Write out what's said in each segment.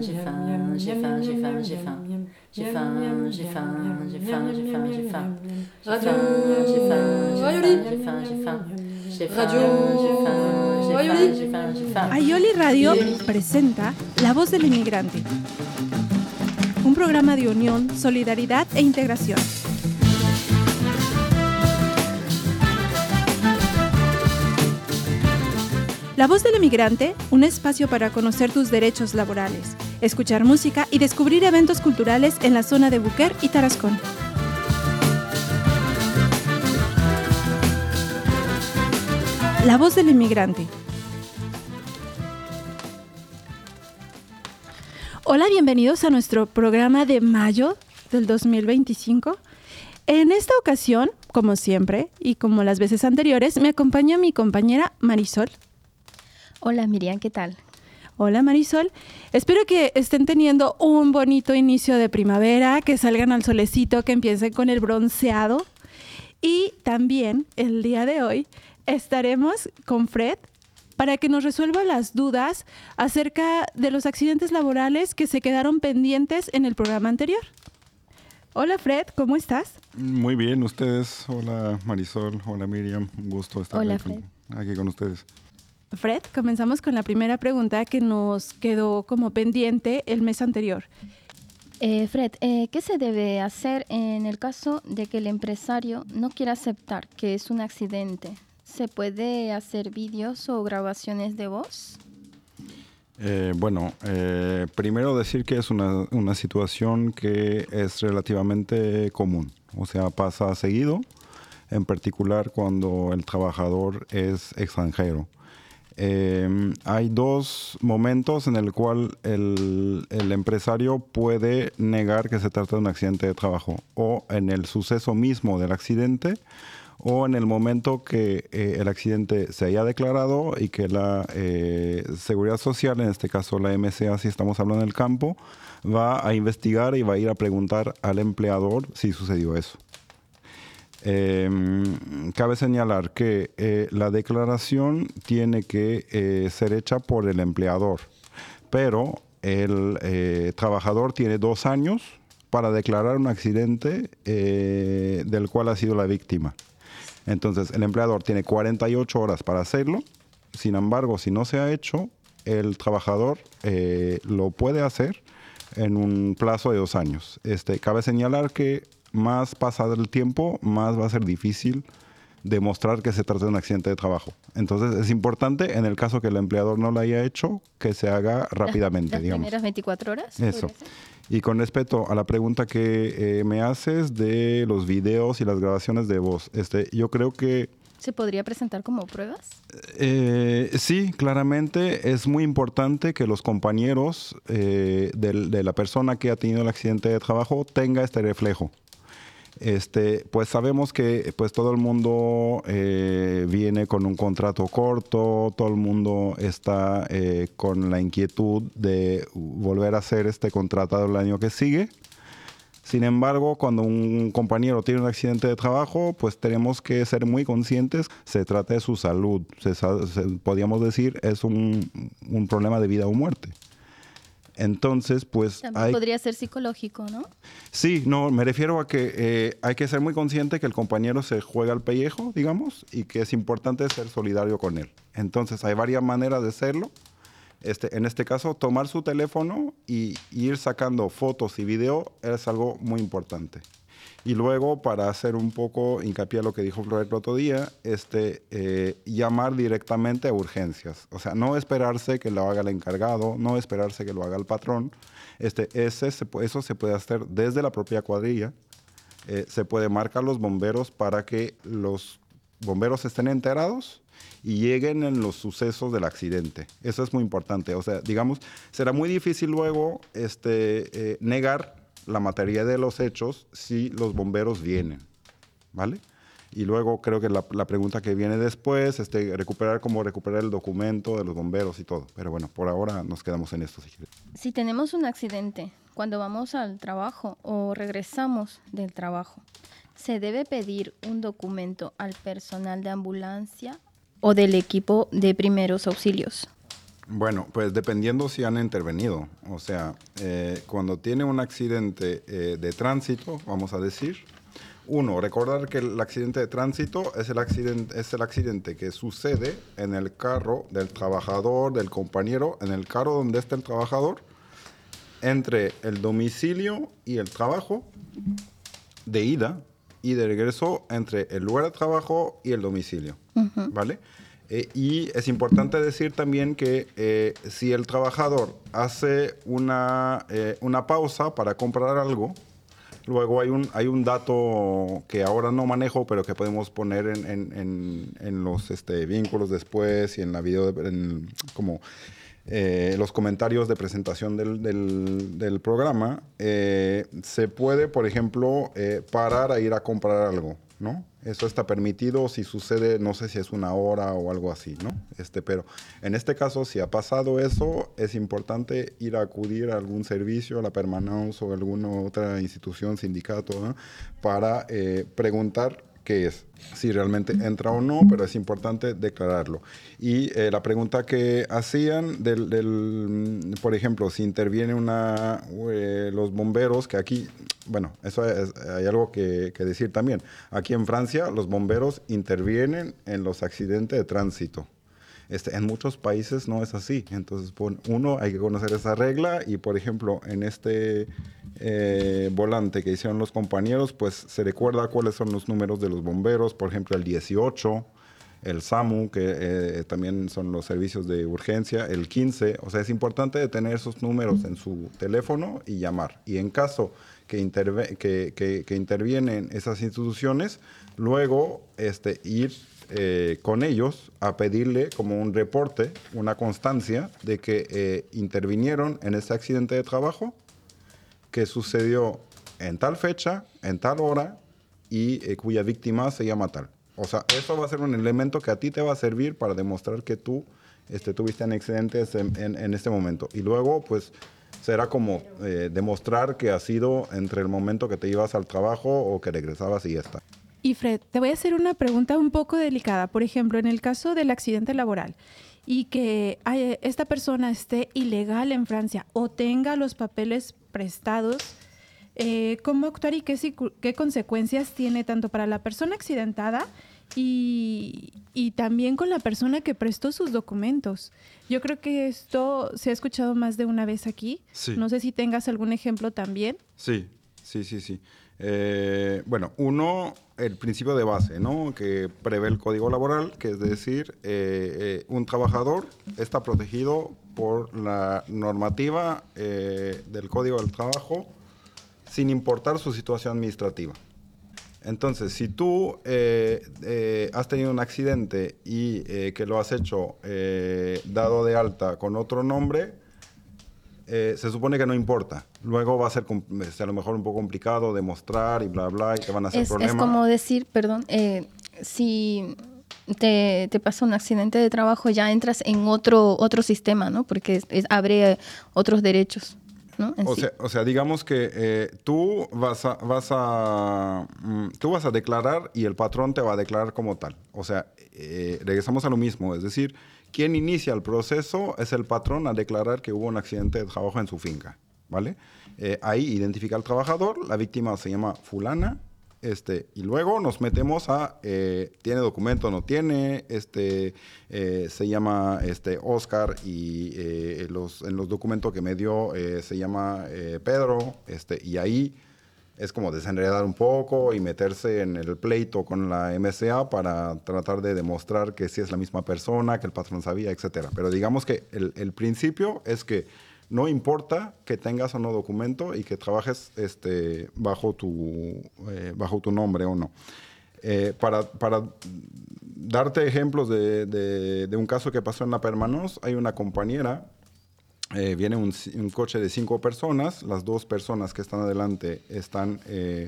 j'ai faim, j'ai faim, j'ai faim, j'ai faim. J'ai faim, j'ai faim, j'ai faim, j'ai faim, j'ai faim. Radio J'ai faim, j'ai Aioli. faim, j'ai faim, j'ai faim. J'ai faim, Radio j'ai faim, j'ai faim, Aioli. j'ai faim, j'ai faim. Aioli Radio presenta La Voz del Inmigrante, un programa de unión, solidaridad e integración. La Voz del Inmigrante, un espacio para conocer tus derechos laborales, escuchar música y descubrir eventos culturales en la zona de Buquer y Tarascón. La Voz del Inmigrante. Hola, bienvenidos a nuestro programa de mayo del 2025. En esta ocasión, como siempre y como las veces anteriores, me acompaña mi compañera Marisol. Hola Miriam, ¿qué tal? Hola Marisol, espero que estén teniendo un bonito inicio de primavera, que salgan al solecito, que empiecen con el bronceado. Y también el día de hoy estaremos con Fred para que nos resuelva las dudas acerca de los accidentes laborales que se quedaron pendientes en el programa anterior. Hola Fred, ¿cómo estás? Muy bien, ustedes. Hola Marisol, hola Miriam, un gusto estar Hola, aquí con ustedes. Fred, comenzamos con la primera pregunta que nos quedó como pendiente el mes anterior. Fred, ¿qué se debe hacer en el caso de que el empresario no quiera aceptar que es un accidente? ¿Se puede hacer vídeos o grabaciones de voz? Primero decir que es una situación que es relativamente común, o sea, pasa seguido, en particular cuando el trabajador es extranjero. Hay dos momentos en el cual el empresario puede negar que se trata de un accidente de trabajo, o en el suceso mismo del accidente, o en el momento que el accidente se haya declarado y que la Seguridad Social, en este caso la MCA, si estamos hablando del campo, va a investigar y va a ir a preguntar al empleador si sucedió eso. Cabe señalar que la declaración tiene que ser hecha por el empleador, pero el trabajador tiene 2 años para declarar un accidente del cual ha sido la víctima. Entonces, el empleador tiene 48 horas para hacerlo. Sin embargo, si no se ha hecho, el trabajador lo puede hacer en un plazo de 2 años. Cabe señalar que más pasado el tiempo, más va a ser difícil demostrar que se trata de un accidente de trabajo. Entonces, es importante, en el caso que el empleador no lo haya hecho, que se haga rápidamente, las digamos. primeras 24 horas. Eso. Y con respecto a la pregunta que me haces de los videos y las grabaciones de voz, yo creo que ¿Se podría presentar como pruebas? sí, claramente es muy importante que los compañeros de la persona que ha tenido el accidente de trabajo tenga este reflejo. Pues sabemos que pues todo el mundo viene con un contrato corto, todo el mundo está con la inquietud de volver a ser contratado el año que sigue. Sin embargo, cuando un compañero tiene un accidente de trabajo, pues tenemos que ser muy conscientes. Se trata de su salud. Podríamos decir, es un problema de vida o muerte. Entonces, pues También podría ser psicológico, ¿no? Sí, no, me refiero a que hay que ser muy consciente que el compañero se juega al pellejo, digamos, y que es importante ser solidario con él. Entonces, hay varias maneras de hacerlo. En este caso, tomar su teléfono y ir sacando fotos y video es algo muy importante. Y luego, para hacer un poco hincapié a lo que dijo Flor el otro día, llamar directamente a urgencias. O sea, no esperarse que lo haga el encargado, no esperarse que lo haga el patrón. Eso se puede hacer desde la propia cuadrilla. Se puede marcar los bomberos para que los bomberos estén enterados y lleguen en los sucesos del accidente. Eso es muy importante. O sea, digamos, será muy difícil luego negar la materia de los hechos si los bomberos vienen, ¿vale? Y luego creo que la pregunta que viene después, recuperar el documento de los bomberos y todo. Pero bueno, por ahora nos quedamos en esto. Si tenemos un accidente cuando vamos al trabajo o regresamos del trabajo, ¿se debe pedir un documento al personal de ambulancia o del equipo de primeros auxilios? Bueno, pues dependiendo si han intervenido. O sea, cuando tiene un accidente de tránsito, vamos a decir, uno, recordar que el accidente de tránsito es el accidente que sucede en el carro del trabajador, del compañero, en el carro donde está el trabajador, entre el domicilio y el trabajo, de ida, y de regreso entre el lugar de trabajo y el domicilio, ¿vale? Y es importante decir también que si el trabajador hace una pausa para comprar algo, luego hay un dato que ahora no manejo, pero que podemos poner en los vínculos después y en la video, como los comentarios de presentación del programa. Se puede, por ejemplo, parar a ir a comprar algo, ¿no? Eso está permitido si sucede, no sé si es una hora o algo así, ¿no? Pero en este caso, si ha pasado eso, es importante ir a acudir a algún servicio, a la Permanence o alguna otra institución, sindicato, ¿no? Para preguntar qué es, si realmente entra o no, pero es importante declararlo. Y la pregunta que hacían por ejemplo, si interviene los bomberos, que aquí, bueno, hay algo que decir también. Aquí en Francia, los bomberos intervienen en los accidentes de tránsito. En muchos países no es así. Entonces, uno, hay que conocer esa regla y, por ejemplo, en volante que hicieron los compañeros, pues se recuerda cuáles son los números de los bomberos, por ejemplo, el 18, el SAMU, que también son los servicios de urgencia, el 15. O sea, es importante tener esos números en su teléfono y llamar. Y en caso que intervienen esas instituciones, luego ir con ellos a pedirle como un reporte, una constancia de que intervinieron en ese accidente de trabajo que sucedió en tal fecha, en tal hora y cuya víctima se llama tal. O sea, eso va a ser un elemento que a ti te va a servir para demostrar que tú tuviste un accidente en este momento. Y luego, pues, será como demostrar que ha sido entre el momento que te ibas al trabajo o que regresabas y ya está. Y Fred, te voy a hacer una pregunta un poco delicada. Por ejemplo, en el caso del accidente laboral y que esta persona esté ilegal en Francia o tenga los papeles prestados, ¿cómo actuar y qué consecuencias tiene tanto para la persona accidentada y también con la persona que prestó sus documentos? Yo creo que esto se ha escuchado más de una vez aquí. Sí. No sé si tengas algún ejemplo también. Sí. Bueno, uno, el principio de base, ¿no? Que prevé el Código Laboral, que es decir, un trabajador está protegido por la normativa del Código del Trabajo sin importar su situación administrativa. Entonces, si tú has tenido un accidente y que lo has hecho dado de alta con otro nombre, se supone que no importa. Luego va a ser a lo mejor un poco complicado demostrar y bla, bla, y te van a hacer problemas. Es como decir, perdón, si te pasa un accidente de trabajo, ya entras en otro sistema, ¿no? Porque abre otros derechos, ¿no? O sea, digamos que tú vas a declarar y el patrón te va a declarar como tal. O sea, regresamos a lo mismo, es decir, quien inicia el proceso es el patrón a declarar que hubo un accidente de trabajo en su finca, ¿vale? Ahí identifica al trabajador, la víctima se llama fulana, y luego nos metemos a, ¿tiene documento o no tiene? Se llama Oscar y en los documentos que me dio se llama Pedro, y ahí es como desenredar un poco y meterse en el pleito con la MSA para tratar de demostrar que sí es la misma persona, que el patrón sabía, etc. Pero digamos que el principio es que no importa que tengas o no documento y que trabajes bajo tu nombre o no. Para darte ejemplos de un caso que pasó en la Permanence, hay una compañera. Viene un coche de 5 personas, las 2 personas que están adelante están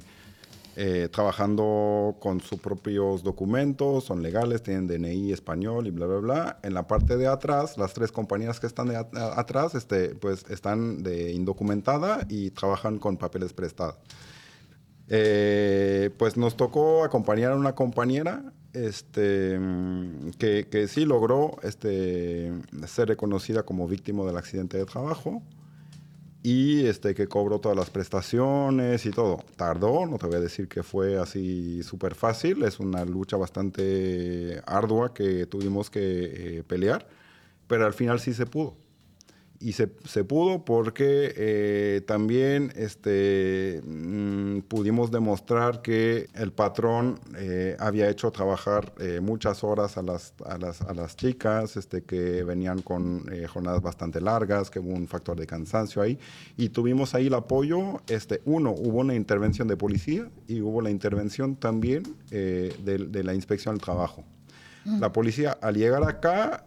trabajando con sus propios documentos, son legales, tienen DNI español y bla, bla, bla. En la parte de atrás, las 3 compañeras que están atrás pues están indocumentada y trabajan con papeles prestados. Pues nos tocó acompañar a una compañera que sí logró ser reconocida como víctima del accidente de trabajo y que cobró todas las prestaciones y todo. Tardó, no te voy a decir que fue así súper fácil, es una lucha bastante ardua que tuvimos que pelear, pero al final sí se pudo. Y se pudo porque también pudimos demostrar que el patrón había hecho trabajar muchas horas a las chicas, que venían con jornadas bastante largas, que hubo un factor de cansancio ahí. Y tuvimos ahí el apoyo. Hubo una intervención de policía y hubo la intervención también de la inspección del trabajo. La policía, al llegar acá,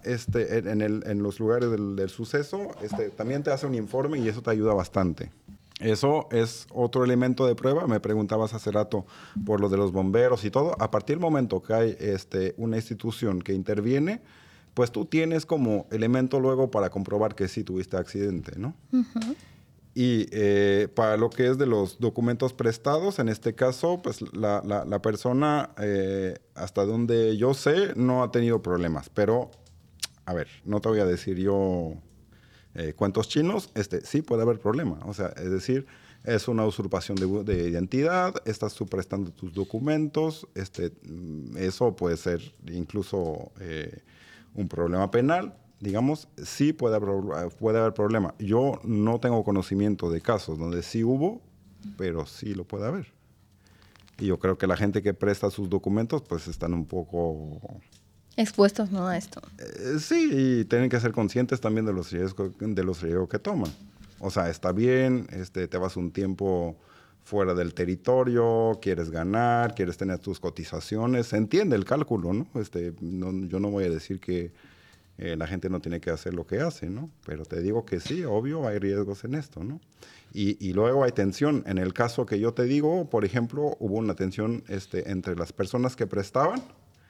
en los lugares del suceso, también te hace un informe y eso te ayuda bastante. Eso es otro elemento de prueba. Me preguntabas hace rato por lo de los bomberos y todo. A partir del momento que hay una institución que interviene, pues tú tienes como elemento luego para comprobar que sí tuviste accidente, ¿no? Uh-huh. Y para lo que es de los documentos prestados, en este caso, pues la persona, hasta donde yo sé, no ha tenido problemas. Pero, a ver, no te voy a decir yo cuentos chinos, sí puede haber problema. O sea, es decir, es una usurpación de identidad, estás prestando tus documentos, eso puede ser incluso un problema penal. Digamos, sí puede haber problema. Yo no tengo conocimiento de casos donde sí hubo, pero sí lo puede haber. Y yo creo que la gente que presta sus documentos, pues están un poco... expuestos, ¿no?, a esto. Sí, y tienen que ser conscientes también de los riesgos que toman. O sea, está bien, te vas un tiempo fuera del territorio, quieres ganar, quieres tener tus cotizaciones. Se entiende el cálculo, ¿no? Yo no voy a decir que la gente no tiene que hacer lo que hace, ¿no? Pero te digo que sí, obvio, hay riesgos en esto, ¿no? Y luego hay tensión. En el caso que yo te digo, por ejemplo, hubo una tensión entre las personas que prestaban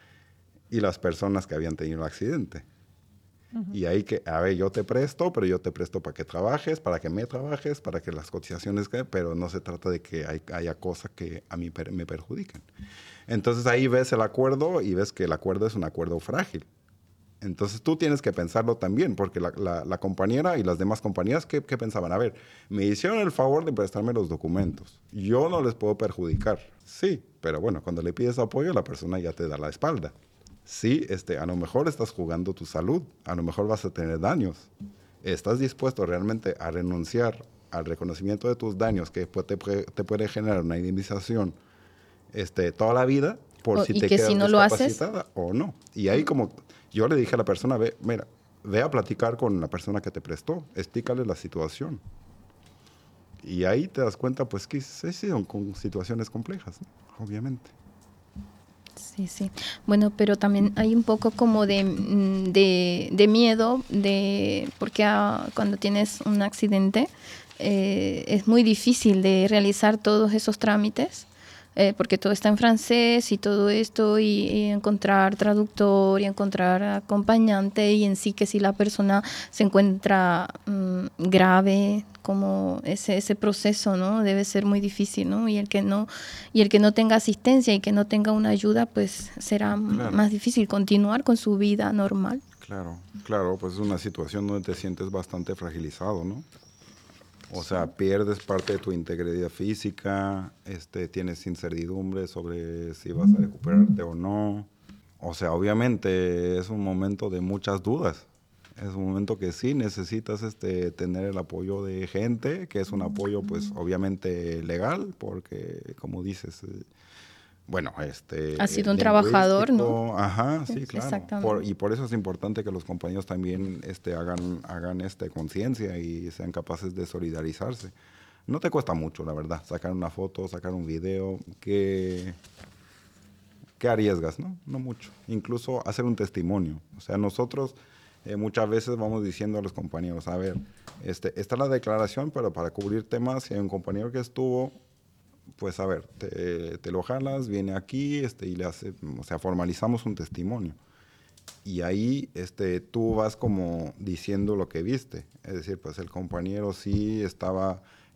y las personas que habían tenido el accidente. Uh-huh. Y ahí yo te presto, pero yo te presto para que trabajes, para que me trabajes, para que las cotizaciones pero no se trata de que haya cosas que a mí me perjudiquen. Entonces ahí ves el acuerdo y ves que el acuerdo es un acuerdo frágil. Entonces tú tienes que pensarlo también, porque la compañera y las demás compañías, ¿qué pensaban? A ver, me hicieron el favor de prestarme los documentos. Yo no les puedo perjudicar. Sí, pero bueno, cuando le pides apoyo, la persona ya te da la espalda. Sí, a lo mejor estás jugando tu salud, a lo mejor vas a tener daños. ¿Estás dispuesto realmente a renunciar al reconocimiento de tus daños que te puede generar una indemnización toda la vida por si te quedas si no discapacitada o no? Y ahí como... Yo le dije a la persona, ve a platicar con la persona que te prestó, explícale la situación. Y ahí te das cuenta, pues, que sí son con situaciones complejas, ¿no? Obviamente. Sí, sí. Bueno, pero también hay un poco como de miedo, porque cuando tienes un accidente es muy difícil de realizar todos esos trámites. Porque todo está en francés y todo esto, y encontrar traductor y encontrar acompañante, y en sí que si la persona se encuentra grave, como ese proceso, ¿no?, debe ser muy difícil, ¿no? Y el que no tenga asistencia y que no tenga una ayuda, pues será más difícil continuar con su vida normal. Claro, pues es una situación donde te sientes bastante fragilizado, ¿no? O sea, pierdes parte de tu integridad física, tienes incertidumbre sobre si vas a recuperarte o no. O sea, obviamente es un momento de muchas dudas. Es un momento que sí necesitas tener el apoyo de gente, que es un apoyo, pues, obviamente legal, porque, como dices... Bueno, ha sido un trabajador, ¿no? Ajá, sí, claro. Exactamente. Y por eso es importante que los compañeros también hagan conciencia y sean capaces de solidarizarse. No te cuesta mucho, la verdad, sacar una foto, sacar un video, ¿qué arriesgas, no? No mucho. Incluso hacer un testimonio. O sea, nosotros muchas veces vamos diciendo a los compañeros, a ver, esta es la declaración, pero para cubrir temas, si hay un compañero que estuvo... pues a ver, te lo jalas, viene aquí y le hace, o sea, formalizamos un testimonio. Y ahí tú vas como diciendo lo que viste. Es decir, pues el compañero sí estaba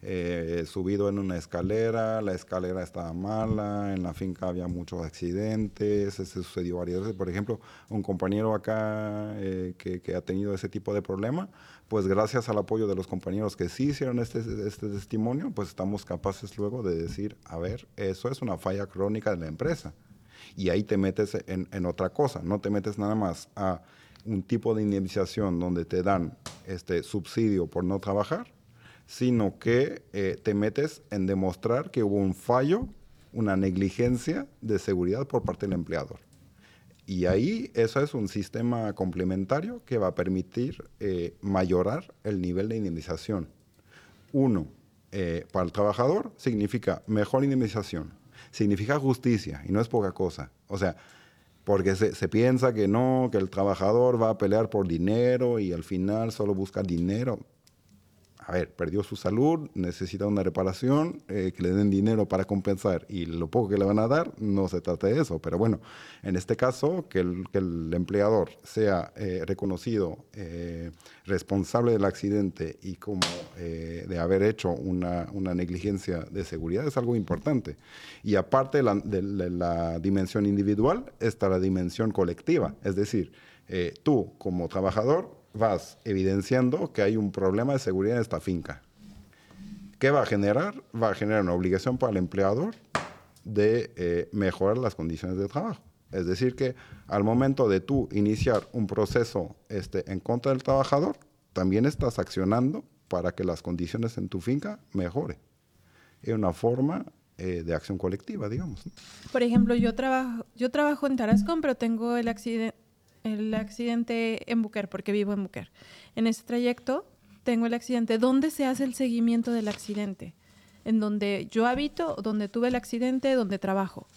subido en una escalera, la escalera estaba mala, en la finca había muchos accidentes, se sucedió varias veces. Por ejemplo, un compañero acá que ha tenido ese tipo de problema, pues gracias al apoyo de los compañeros que sí hicieron este testimonio, pues estamos capaces luego de decir, a ver, eso es una falla crónica de la empresa. Y ahí te metes en otra cosa, no te metes nada más a un tipo de indemnización donde te dan subsidio por no trabajar, sino que te metes en demostrar que hubo un fallo, una negligencia de seguridad por parte del empleador. Y ahí eso es un sistema complementario que va a permitir mayorar el nivel de indemnización. Uno, para el trabajador significa mejor indemnización, significa justicia, y no es poca cosa. O sea, porque se piensa que no, que el trabajador va a pelear por dinero y al final solo busca dinero. A ver, perdió su salud, necesita una reparación, que le den dinero para compensar y lo poco que le van a dar, no se trata de eso. Pero bueno, en este caso, que el empleador sea reconocido responsable del accidente y como de haber hecho una negligencia de seguridad es algo importante. Y aparte de la dimensión individual, está la dimensión colectiva. Es decir, tú como trabajador vas evidenciando que hay un problema de seguridad en esta finca. ¿Qué va a generar? Va a generar una obligación para el empleador de mejorar las condiciones de trabajo. Es decir, que al momento de tú iniciar un proceso en contra del trabajador, también estás accionando para que las condiciones en tu finca mejoren. Es una forma de acción colectiva, digamos, ¿no? Por ejemplo, yo trabajo en Tarascon, pero tengo el accidente en Buquer, porque vivo en Buquer. En ese trayecto tengo el accidente. ¿Dónde se hace el seguimiento del accidente? ¿En donde yo habito, donde tuve el accidente, donde trabajo?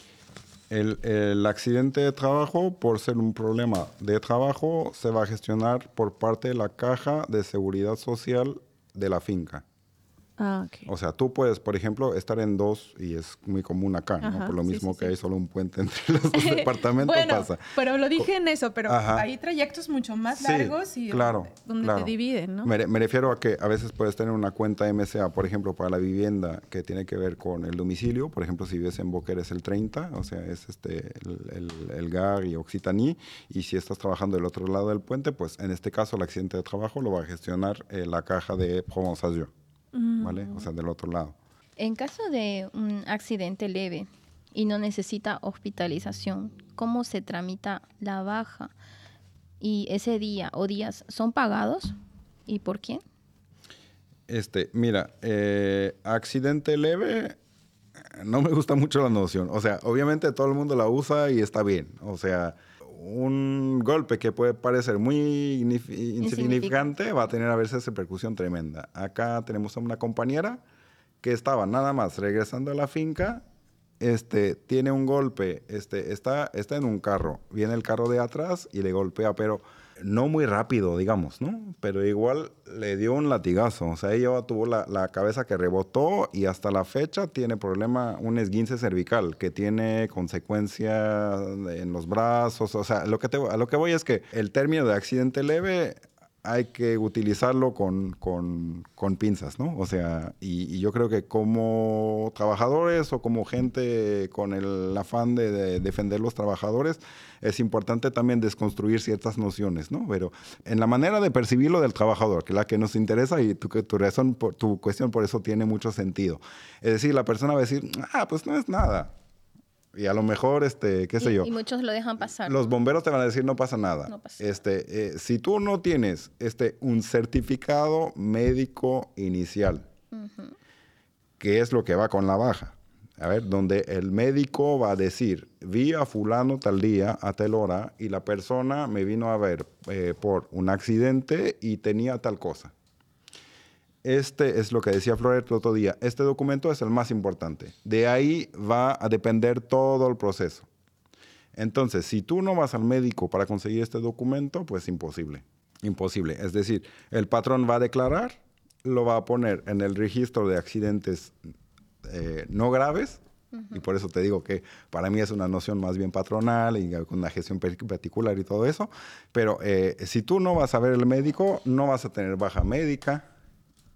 El accidente de trabajo, por ser un problema de trabajo, se va a gestionar por parte de la Caja de Seguridad Social de la finca. Ah, ok. O sea, tú puedes, por ejemplo, estar en dos, y es muy común acá, Ajá, ¿no? Por lo mismo sí. que hay solo un puente entre los dos departamentos, bueno, pasa. pero lo dije en eso, pero Ajá. hay trayectos mucho más Sí, largos y claro, donde claro. te dividen, ¿no? Me refiero a que a veces puedes tener una cuenta MCA, por ejemplo, para la vivienda que tiene que ver con el domicilio. Por ejemplo, si vives en Boquer es el 30, o sea, es el GAR y Occitanie. Y si estás trabajando del otro lado del puente, pues en este caso el accidente de trabajo lo va a gestionar la Caja de Provence-Azur, ¿vale? O sea, del otro lado. En caso de un accidente leve y no necesita hospitalización, ¿cómo se tramita la baja? ¿Y ese día o días son pagados? ¿Y por quién? Mira, accidente leve, no me gusta mucho la noción. O sea, obviamente todo el mundo la usa y está bien. O sea, un golpe que puede parecer muy insignificante va a tener a veces repercusión tremenda. Acá tenemos a una compañera que estaba nada más regresando a la finca, tiene un golpe, está en un carro, viene el carro de atrás y le golpea, pero no muy rápido, digamos, ¿no? Pero igual le dio un latigazo. O sea, ella tuvo la cabeza que rebotó y hasta la fecha tiene un esguince cervical que tiene consecuencia en los brazos. O sea, a lo que voy es que el término de accidente leve hay que utilizarlo con pinzas, ¿no? O sea, y yo creo que como trabajadores o como gente con el afán de defender los trabajadores, es importante también desconstruir ciertas nociones, ¿no? Pero en la manera de percibirlo del trabajador, que es la que nos interesa y tu cuestión por eso tiene mucho sentido. Es decir, la persona va a decir, pues no es nada. Y a lo mejor, qué sé yo. Y muchos lo dejan pasar. Los bomberos te van a decir, no pasa nada. No pasa. Si tú no tienes un certificado médico inicial, que es lo que va con la baja, a ver, donde el médico va a decir, vi a fulano tal día, a tal hora, y la persona me vino a ver por un accidente y tenía tal cosa. Es lo que decía Floret el otro día. Este documento es el más importante. De ahí va a depender todo el proceso. Entonces, si tú no vas al médico para conseguir este documento, pues imposible. Imposible. Es decir, el patrón va a declarar, lo va a poner en el registro de accidentes no graves, y por eso te digo que para mí es una noción más bien patronal y con una gestión particular y todo eso. Pero si tú no vas a ver el médico, no vas a tener baja médica.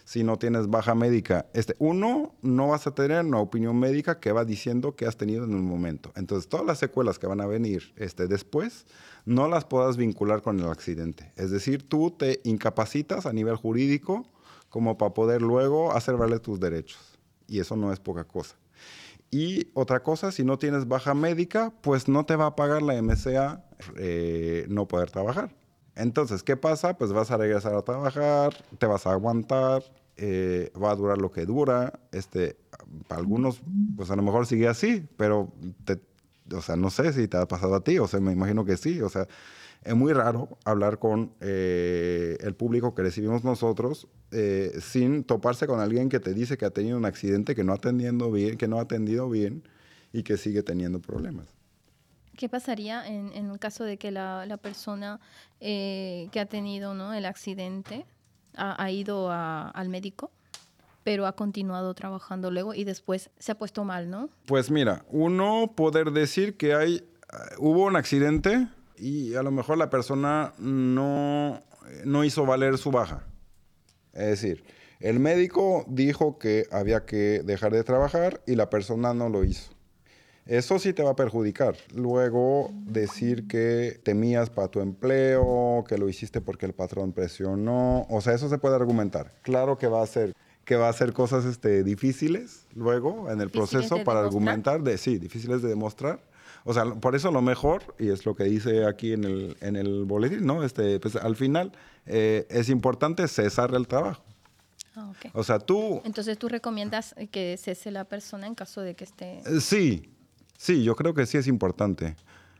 si no tienes baja médica. Uno, no vas a tener una opinión médica que va diciendo que has tenido en un momento. Entonces, todas las secuelas que van a venir después, no las puedas vincular con el accidente. Es decir, tú te incapacitas a nivel jurídico como para poder luego hacer valer tus derechos. Y eso no es poca cosa. Y otra cosa, si no tienes baja médica, pues no te va a pagar la MCA no poder trabajar. Entonces, ¿qué pasa? Pues vas a regresar a trabajar, te vas a aguantar, va a durar lo que dura. Para algunos, pues a lo mejor sigue así, pero o sea, no sé si te ha pasado a ti, o sea, me imagino que sí. O sea, es muy raro hablar con el público que recibimos nosotros sin toparse con alguien que te dice que ha tenido un accidente, que no ha atendido bien y que sigue teniendo problemas. ¿Qué pasaría en el caso de que la persona que ha tenido, ¿no?, el accidente ha ido al médico, pero ha continuado trabajando luego y después se ha puesto mal, ¿no? Pues mira, uno poder decir que hubo un accidente y a lo mejor la persona no hizo valer su baja. Es decir, el médico dijo que había que dejar de trabajar y la persona no lo hizo. Eso sí te va a perjudicar. Luego decir que temías para tu empleo, que lo hiciste porque el patrón presionó. O sea, eso se puede argumentar. Claro que va a ser cosas difíciles luego en el proceso para argumentar. Difíciles de demostrar. O sea, por eso lo mejor, y es lo que dice aquí en el boletín, ¿no? Pues al final es importante cesar el trabajo. Ah, okay. O sea, Entonces, ¿tú recomiendas que cese la persona en caso de que esté...? Sí, yo creo que sí es importante.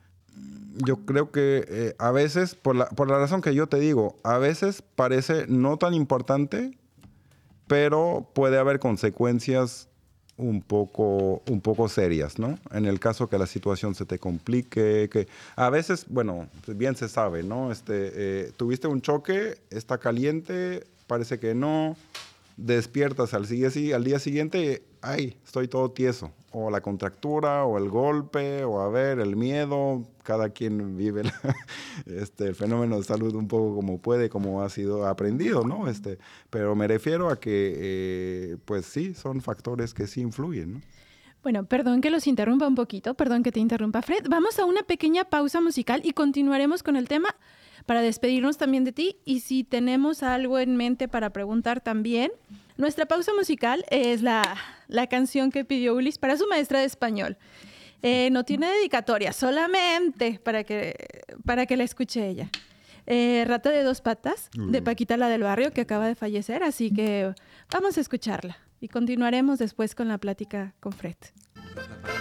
Yo creo que a veces, por la razón que yo te digo, a veces parece no tan importante, pero puede haber consecuencias un poco serias, ¿no? En el caso que la situación se te complique, que a veces, bueno, bien se sabe, ¿no? Tuviste un choque, está caliente, parece que no, despiertas al día siguiente, ay, estoy todo tieso. O la contractura, o el golpe, o el miedo. Cada quien vive el fenómeno de salud un poco como puede, como ha sido aprendido, ¿no? Pero me refiero a que, pues sí, son factores que sí influyen, ¿no? Bueno, perdón que los interrumpa un poquito, perdón que te interrumpa, Fred. Vamos a una pequeña pausa musical y continuaremos con el tema para despedirnos también de ti. Y si tenemos algo en mente para preguntar también, nuestra pausa musical es la canción que pidió Ulis para su maestra de español. No tiene dedicatoria, solamente para que la escuche ella. Rata de dos patas, de Paquita la del Barrio, que acaba de fallecer. Así que vamos a escucharla y continuaremos después con la plática con Fred.